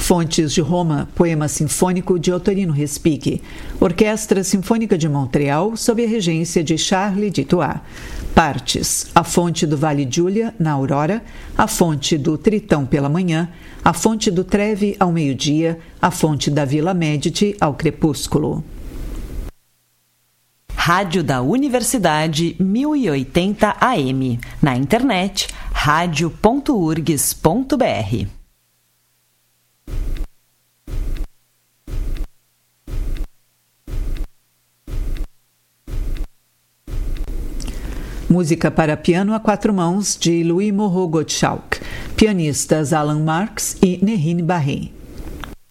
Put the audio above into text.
Fontes de Roma, poema sinfônico de Ottorino Respighi. Orquestra Sinfônica de Montreal, sob a regência de Charles Ditois. Partes: A Fonte do Vale Giulia, na aurora, a Fonte do Tritão pela manhã, a Fonte do Trevi ao meio-dia, a Fonte da Vila Medici ao crepúsculo. Rádio da Universidade 1080 AM. Na internet, radio.urgs.br. Música para piano a quatro mãos de Louis Moreau Gottschalk. Pianistas Alan Marks e Nerine Barré.